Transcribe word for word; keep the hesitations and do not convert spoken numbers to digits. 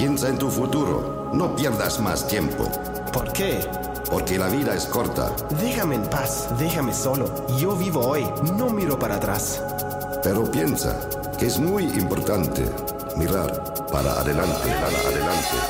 Piensa en tu futuro. No pierdas más tiempo. ¿Por qué? Porque la vida es corta. Déjame en paz, déjame solo. Yo vivo hoy, no miro para atrás. Pero piensa que es muy importante mirar para adelante, para adelante.